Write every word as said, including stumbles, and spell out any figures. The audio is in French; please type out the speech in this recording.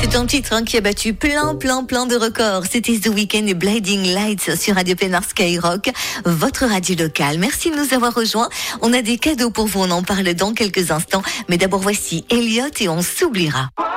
C'est un titre hein, qui a battu plein, plein, plein de records. C'était The Weeknd et Blinding Lights sur Radio Pénard Skyrock, votre radio locale. Merci de nous avoir rejoints. On a des cadeaux pour vous, on en parle dans quelques instants. Mais d'abord, voici Elliot et on s'oubliera.